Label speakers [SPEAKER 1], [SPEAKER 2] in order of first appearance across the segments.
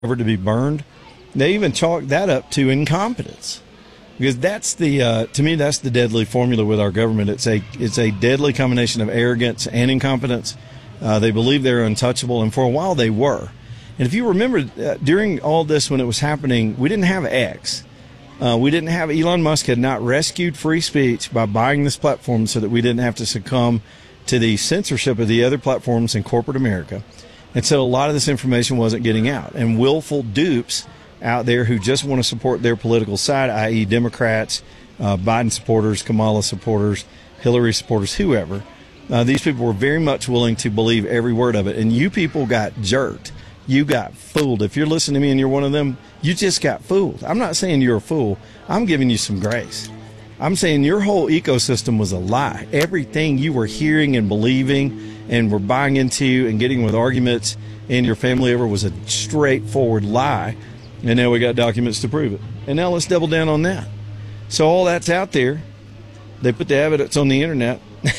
[SPEAKER 1] ever to be burned. They even chalk that up to incompetence, because that's to me, that's the deadly formula with our government. It's a deadly combination of arrogance and incompetence. They believe they're untouchable, and for a while they were. And if you remember, during all this, when it was happening, we didn't have X. We didn't have Elon Musk had not rescued free speech by buying this platform so that we didn't have to succumb to the censorship of the other platforms in corporate America. And so a lot of this information wasn't getting out. And willful dupes out there who just want to support their political side, i.e. Democrats, Biden supporters, Kamala supporters, Hillary supporters, whoever, these people were very much willing to believe every word of it. And you people got jerked. You got fooled. If you're listening to me and you're one of them, you just got fooled. I'm not saying you're a fool. I'm giving you some grace. I'm saying your whole ecosystem was a lie. Everything you were hearing and believing and were buying into and getting with arguments in your family over was a straightforward lie. And now we got documents to prove it. And now let's double down on that. So all that's out there. They put the evidence on the internet.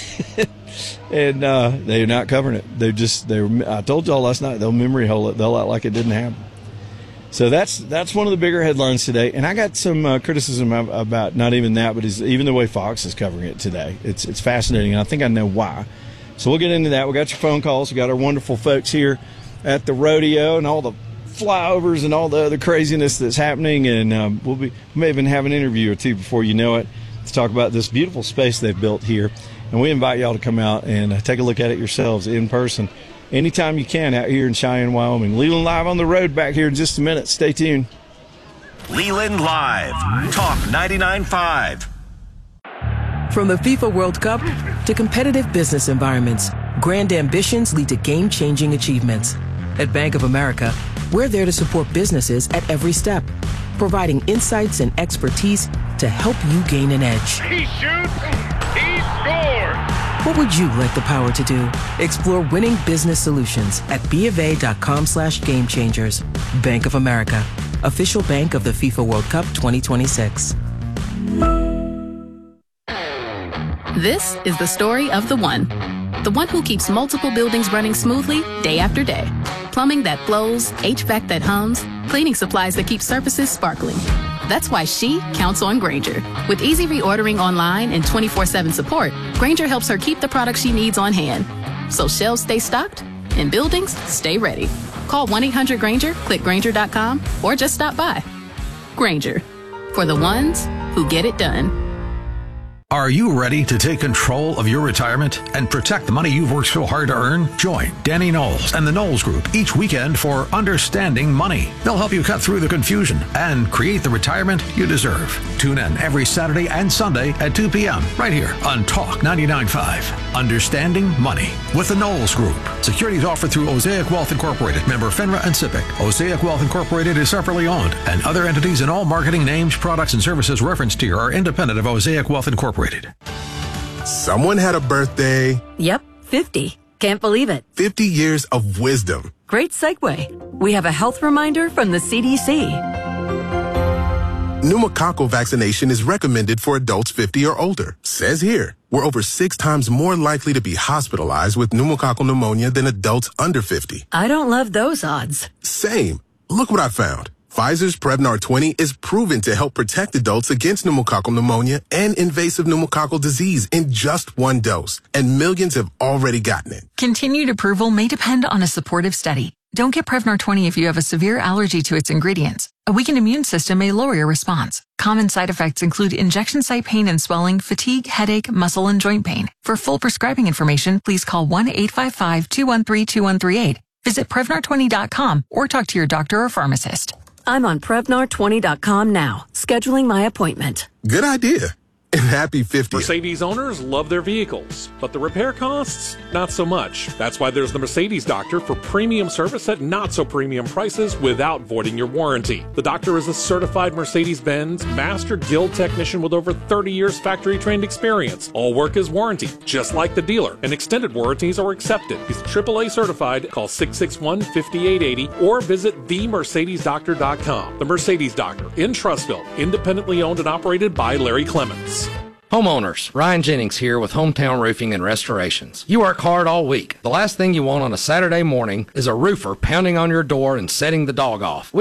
[SPEAKER 1] And they're not covering it. I told y'all last night, they'll memory hole it. They'll act like it didn't happen. So that's one of the bigger headlines today. And I got some criticism about not even that, but even the way Fox is covering it today. It's fascinating, and I think I know why. So we'll get into that. We got your phone calls. We got our wonderful folks here at the rodeo and all the flyovers and all the other craziness that's happening. And we may even have an interview or two before you know it to talk about this beautiful space they've built here. And we invite y'all to come out and take a look at it yourselves in person anytime you can out here in Cheyenne, Wyoming. Leland Live on the road back here in just a minute. Stay tuned.
[SPEAKER 2] Leland Live, Talk 99.5.
[SPEAKER 3] From the FIFA World Cup to competitive business environments, grand ambitions lead to game-changing achievements. At Bank of America, we're there to support businesses at every step, providing insights and expertise to help you gain an edge.
[SPEAKER 4] He shoots, he scores!
[SPEAKER 3] What would you like the power to do? Explore winning business solutions at BofA.com/gamechangers. Bank of America, official bank of the FIFA World Cup 2026.
[SPEAKER 5] This is the story of the one who keeps multiple buildings running smoothly day after day. Plumbing that flows, HVAC that hums, cleaning supplies that keep surfaces sparkling. That's why she counts on Grainger. With easy reordering online and 24/7 support, Grainger helps her keep the products she needs on hand. So shelves stay stocked and buildings stay ready. Call 1-800-GRAINGER, click Grainger.com, or just stop by. Grainger, for the ones who get it done.
[SPEAKER 6] Are you ready to take control of your retirement and protect the money you've worked so hard to earn? Join Danny Knowles and the Knowles Group each weekend for Understanding Money. They'll help you cut through the confusion and create the retirement you deserve. Tune in every Saturday and Sunday at 2 p.m. right here on Talk 99.5. Understanding Money with the Knowles Group. Securities offered through Osaic Wealth Incorporated, member FINRA and SIPC. Osaic Wealth Incorporated is separately owned, and other entities and all marketing names, products, and services referenced here are independent of Osaic Wealth Incorporated.
[SPEAKER 7] Someone had a birthday.
[SPEAKER 8] Yep, 50. Can't believe it.
[SPEAKER 7] 50 years of wisdom.
[SPEAKER 8] Great segue. We have a health reminder from the CDC.
[SPEAKER 7] Pneumococcal vaccination is recommended for adults 50 or older. Says here, we're over 6 times more likely to be hospitalized with pneumococcal pneumonia than adults under 50.
[SPEAKER 8] I don't love those odds.
[SPEAKER 7] Same. Look what I found. Pfizer's Prevnar 20 is proven to help protect adults against pneumococcal pneumonia and invasive pneumococcal disease in just 1 dose, and millions have already gotten it.
[SPEAKER 9] Continued approval may depend on a supportive study. Don't get Prevnar 20 if you have a severe allergy to its ingredients. A weakened immune system may lower your response. Common side effects include injection site pain and swelling, fatigue, headache, muscle, and joint pain. For full prescribing information, please call 1-855-213-2138. Visit Prevnar20.com or talk to your doctor or pharmacist.
[SPEAKER 8] I'm on Prevnar20.com now, scheduling my appointment.
[SPEAKER 7] Good idea. And happy 50th.
[SPEAKER 10] Mercedes owners love their vehicles, but the repair costs, not so much. That's why there's the Mercedes Doctor for premium service at not so premium prices without voiding your warranty. The doctor is a certified Mercedes-Benz Master Guild technician with over 30 years factory-trained experience. All work is warranted, just like the dealer, and extended warranties are accepted. He's AAA certified. Call 661-5880 or visit themercedesdoctor.com. The Mercedes Doctor in Trussville, independently owned and operated by Larry Clements.
[SPEAKER 11] Homeowners, Ryan Jennings here with Hometown Roofing and Restorations. You work hard all week. The last thing you want on a Saturday morning is a roofer pounding on your door and setting the dog off.